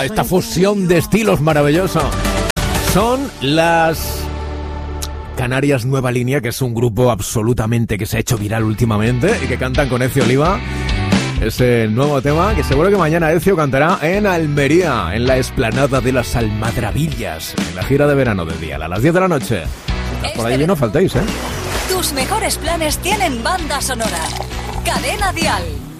esta fusión de estilos maravilloso. Son las Canarias Nueva Línea, que es un grupo absolutamente que se ha hecho viral últimamente y que cantan con Ezio Oliva. Ese nuevo tema que seguro que mañana Ezio cantará en Almería, en la explanada de las Almadrabillas, en la gira de verano del día, a las 10 de la noche. Por ahí no faltéis, ¿eh? Tus mejores planes tienen banda sonora. Cadena Dial.